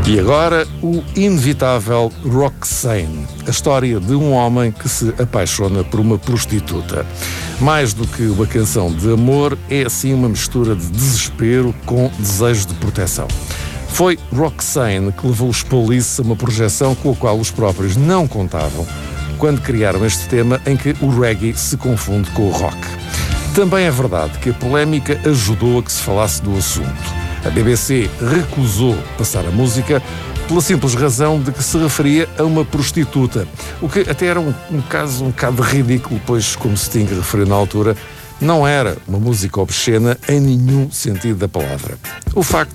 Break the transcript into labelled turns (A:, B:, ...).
A: E agora, o inevitável Roxane, a história de um homem que se apaixona por uma prostituta. Mais do que uma canção de amor, é assim uma mistura de desespero com desejo de proteção. Foi Roxane que levou os Police a uma projeção com a qual os próprios não contavam quando criaram este tema em que o reggae se confunde com o rock. Também é verdade que a polémica ajudou a que se falasse do assunto. A BBC recusou passar a música pela simples razão de que se referia a uma prostituta, o que até era um caso um bocado ridículo, pois, como Sting referiu na altura, não era uma música obscena em nenhum sentido da palavra. O facto